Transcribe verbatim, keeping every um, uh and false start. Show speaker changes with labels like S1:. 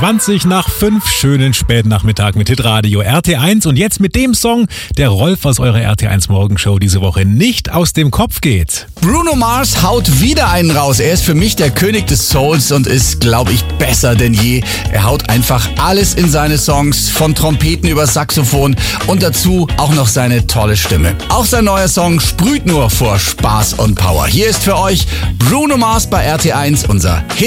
S1: zwanzig nach fünf. Schönen Spätnachmittag mit Hitradio R T eins. Und jetzt mit dem Song, der Rolf aus eurer R T eins Morgenshow diese Woche nicht aus dem Kopf geht.
S2: Bruno Mars haut wieder einen raus. Er ist für mich der König des Souls und ist, glaube ich, besser denn je. Er haut einfach alles in seine Songs, von Trompeten über Saxophon und dazu auch noch seine tolle Stimme. Auch sein neuer Song sprüht nur vor Spaß und Power. Hier ist für euch Bruno Mars bei R T eins, unser Hit